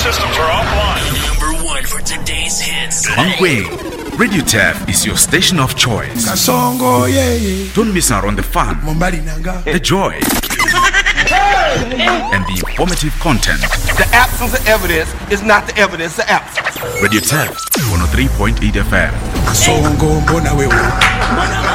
systems are offline. Number one for today's hits. Mankweng, Radio Tap is your station of choice. Kasongo, yeah. Don't miss out on the fun, the joy, and the informative content. The absence of evidence is not the evidence of absence. Radio Tap 103.8 FM. Kasongo, mbona wewe.